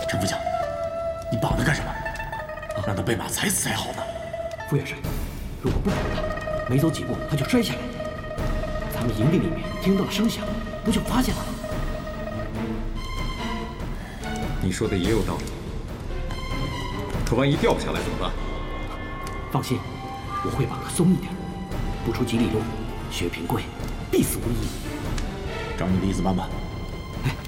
陈副将，你绑他干什么？让他被马踩死才好呢。 副元帅，如果不绑他，没走几步他就摔下来。咱们营地里面听到了声响，不就发现了？ 你说的也有道理。可万一掉不下来怎么办？ 放心，我会绑得松一点，不出几里路，薛平贵必死无疑。 照你的意思办吧。